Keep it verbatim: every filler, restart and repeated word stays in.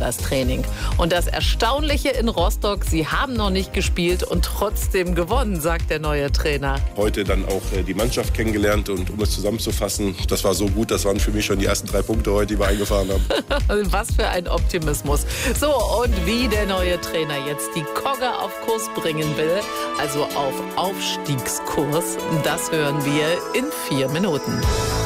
das Training. Und das Erstaunliche in Rostock, sie haben noch nicht gespielt und trotzdem gewonnen, sagt der neue Trainer. Heute dann auch die Mannschaft kennengelernt und um es zusammenzufassen, das war so gut, das waren für mich schon die ersten drei Punkte heute, die wir eingefahren haben. Was für ein Optimismus. So, und wie der neue Trainer jetzt die Kogge auf Kurs bringen will, also auf Aufstiegskurs, das hören wir in vier Minuten.